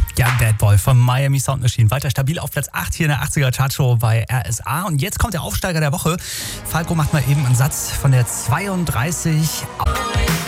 Ja, Bad Boy von Miami Sound Machine. Weiter stabil auf Platz 8 hier in der 80er Chartshow bei RSA. Und jetzt kommt der Aufsteiger der Woche. Falco macht mal eben einen Satz von der 32.